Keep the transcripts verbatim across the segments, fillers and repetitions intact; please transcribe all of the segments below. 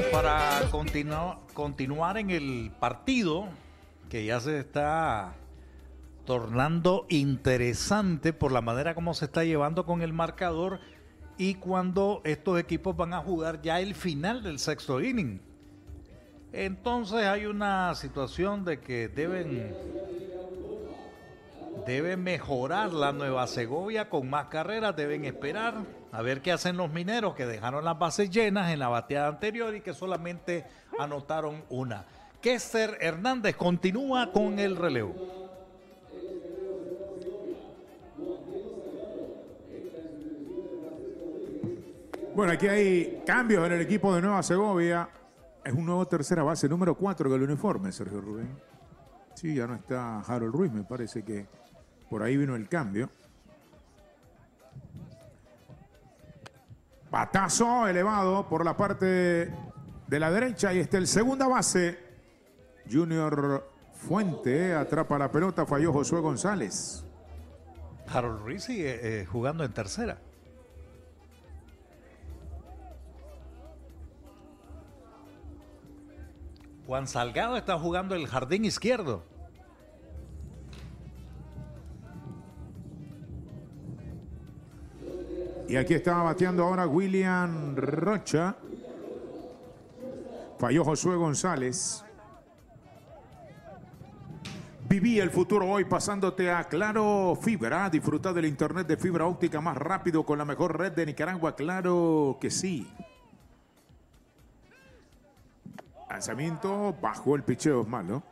Para continuar, continuar en el partido que ya se está tornando interesante por la manera como se está llevando con el marcador y cuando estos equipos van a jugar ya el final del sexto inning. Entonces hay una situación de que deben, deben mejorar la Nueva Segovia con más carreras, deben esperar a ver qué hacen los mineros que dejaron las bases llenas en la bateada anterior y que solamente anotaron una. Kester Hernández continúa con el relevo. Bueno, aquí hay cambios en el equipo de Nueva Segovia. Es un nuevo tercera base, número cuatro del uniforme, Sergio Rubén. Sí, ya no está Harold Ruiz, me parece que por ahí vino el cambio. Batazo elevado por la parte de la derecha y está el segunda base. Junior Fuente atrapa la pelota, falló Josué González. Harold Ruiz sigue eh, jugando en tercera. Juan Salgado está jugando el jardín izquierdo. Y aquí estaba bateando ahora William Rocha. Falló Josué González. Viví el futuro hoy pasándote a Claro Fibra. Disfruta del internet de fibra óptica más rápido con la mejor red de Nicaragua. Claro que sí. Lanzamiento bajo, el picheo es malo.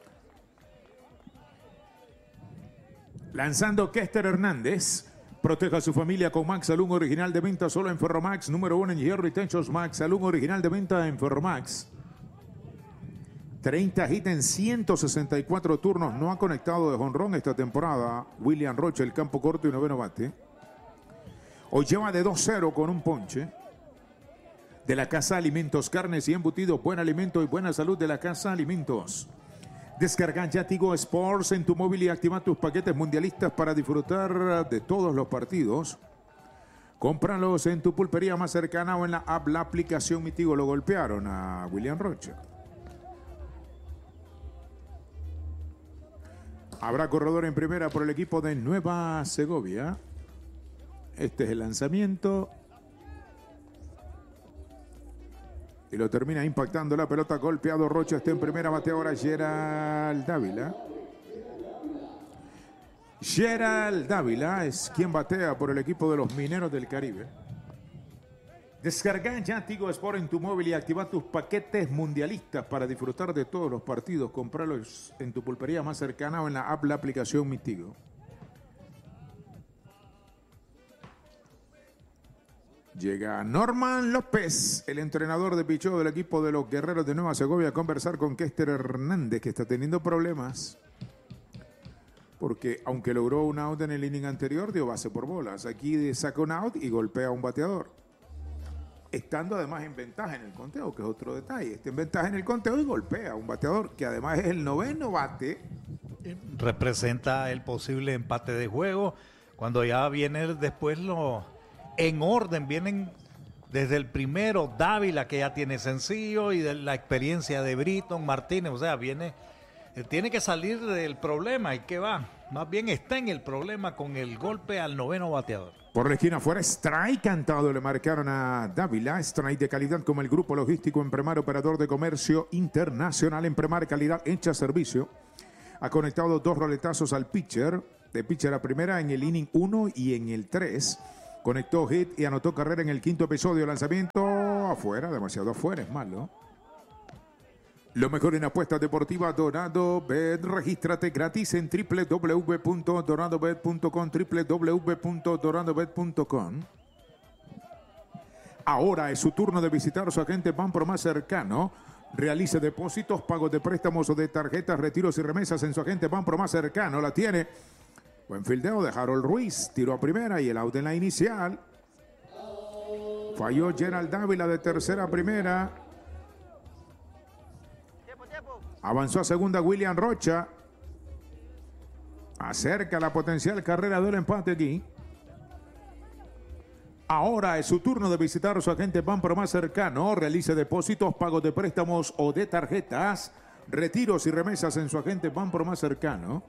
Lanzando Kester Hernández. Proteja a su familia con Max Salud original de venta solo en Ferromax. Número uno en hierro y techos. Max Salud original de venta en Ferromax. treinta hits en ciento sesenta y cuatro turnos. No ha conectado de jonrón esta temporada William Rocha, el campo corto y noveno bate. Hoy lleva de dos cero con un ponche. De la Casa Alimentos, carnes y embutidos, buen alimento y buena salud de la Casa Alimentos. Descarga ya Tigo Sports en tu móvil y activa tus paquetes mundialistas para disfrutar de todos los partidos. Cómpralos en tu pulpería más cercana o en la app, la aplicación Mi Tigo. Lo golpearon a William Rocha. Habrá corredor en primera por el equipo de Nueva Segovia. Este es el lanzamiento. Y lo termina impactando la pelota, golpeado Rocha, está en primera, bate ahora Gerald Dávila. Gerald Dávila es quien batea por el equipo de los Mineros del Caribe. Descarga ya Tigo Sport en tu móvil y activa tus paquetes mundialistas para disfrutar de todos los partidos. Compralos en tu pulpería más cercana o en la app, la aplicación Mi Tigo. Llega Norman López, el entrenador de picheo del equipo de los Guerreros de Nueva Segovia, a conversar con Kester Hernández, que está teniendo problemas. Porque aunque logró un out en el inning anterior, dio base por bolas. Aquí saca un out y golpea a un bateador. Estando además en ventaja en el conteo, que es otro detalle. Está en ventaja en el conteo y golpea a un bateador, que además es el noveno bate. Representa el posible empate de juego. Cuando ya viene después lo... En orden, vienen desde el primero Dávila, que ya tiene sencillo, y de la experiencia de Britton, Martínez, o sea, viene, tiene que salir del problema, ¿y qué va? Más bien está en el problema con el golpe al noveno bateador. Por la esquina afuera, strike cantado, le marcaron a Dávila, strike de calidad como el grupo logístico Empremar, operador de comercio internacional. Empremar, calidad hecha servicio. Ha conectado dos roletazos al pitcher, de pitcher a primera en el inning uno y en el tres. Conectó hit y anotó carrera en el quinto episodio. Lanzamiento afuera, demasiado afuera, es malo. Lo mejor en apuestas deportivas, Dorado Bet. Regístrate gratis en doble u doble u doble u punto dorado bet punto com, doble u doble u doble u punto dorado bet punto com. Ahora es su turno de visitar su agente Banpro más cercano. Realice depósitos, pagos de préstamos o de tarjetas, retiros y remesas en su agente Banpro más cercano. La tiene. Buen fildeo de Harold Ruiz, tiró a primera y el out en la inicial. Falló Gerald Dávila de tercera a primera. Avanzó a segunda William Rocha. Acerca la potencial carrera del empate aquí. Ahora es su turno de visitar su agente Banpro más cercano. Realice depósitos, pagos de préstamos o de tarjetas, retiros y remesas en su agente Banpro más cercano.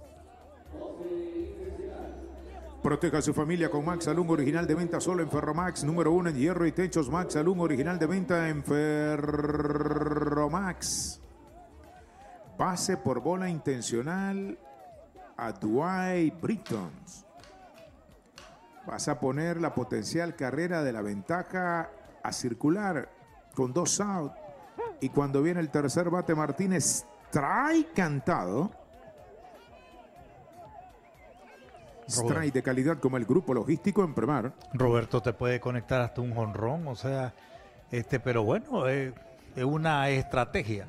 Proteja a su familia con Max Salón, original de venta solo en Ferromax, número uno en hierro y techos. Max Salón, original de venta en Ferromax. Base por bola intencional a Dwight Britton. Vas a poner la potencial carrera de la ventaja a circular con dos out. Y cuando viene el tercer bate, Martínez trae cantado. Strike de calidad como el grupo logístico en Premar. Roberto te puede conectar hasta un jonrón, o sea, este, pero bueno, es, es una estrategia.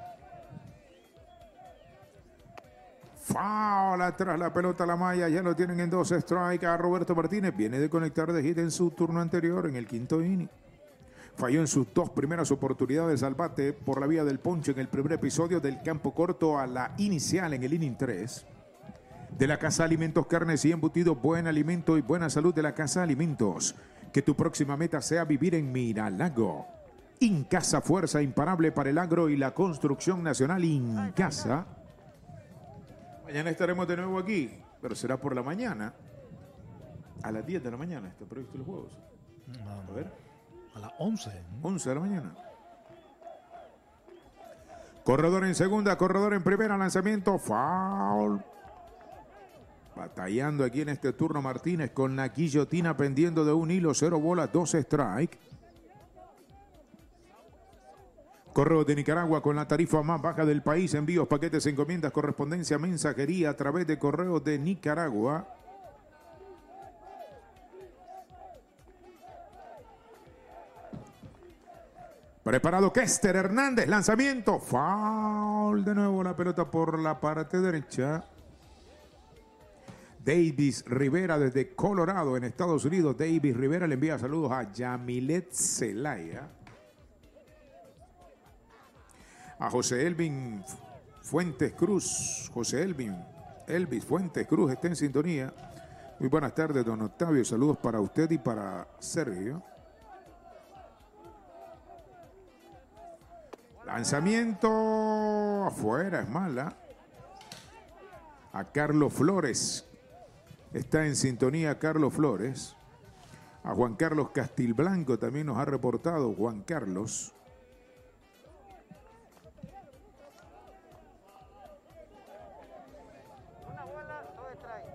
Foul atrás, la pelota a la malla, ya lo tienen en dos strike a Roberto Martínez. Viene de conectar de hit en su turno anterior en el quinto inning. Falló en sus dos primeras oportunidades al bate por la vía del ponche en el primer episodio del campo corto a la inicial en el inning tres. De la Casa Alimentos, carnes y embutidos, buen alimento y buena salud de la Casa Alimentos. Que tu próxima meta sea vivir en Miralago. Incasa, fuerza imparable para el agro y la construcción nacional. Incasa. Mañana estaremos de nuevo aquí, pero será por la mañana. A las diez de la mañana está previsto los juegos. A ver. A las once. once de la mañana. Corredor en segunda, corredor en primera, lanzamiento, foul. Batallando aquí en este turno Martínez con la guillotina pendiendo de un hilo, cero bolas, dos strike. Correo de Nicaragua con la tarifa más baja del país, envíos, paquetes, encomiendas, correspondencia, mensajería a través de Correo de Nicaragua. Preparado Kester Hernández, lanzamiento, foul, de nuevo la pelota por la parte derecha. Davis Rivera desde Colorado en Estados Unidos. Davis Rivera le envía saludos a Yamilet Zelaya. A José Elvin Fuentes Cruz. José Elvin Elvis Fuentes Cruz está en sintonía. Muy buenas tardes, don Octavio. Saludos para usted y para Sergio. Lanzamiento afuera, es mala. A Carlos Flores. Está en sintonía Carlos Flores. A Juan Carlos Castilblanco también nos ha reportado Juan Carlos. Una bola, dos strikes.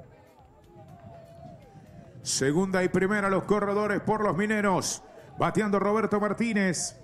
Segunda y primera los corredores por los mineros. Bateando Roberto Martínez.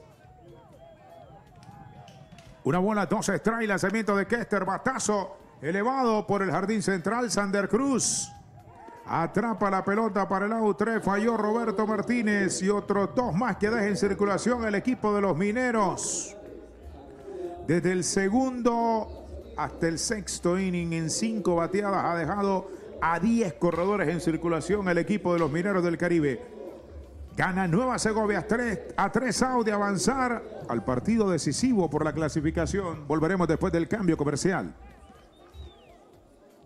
Una bola, dos strikes, lanzamiento de Kester, batazo elevado por el jardín central, Sander Cruz. Atrapa la pelota para el out tres, falló Roberto Martínez y otros dos más que deja en circulación el equipo de los mineros. Desde el segundo hasta el sexto inning en cinco bateadas ha dejado a diez corredores en circulación el equipo de los mineros del Caribe. Gana Nueva Segovia a tres outs de avanzar al partido decisivo por la clasificación. Volveremos después del cambio comercial.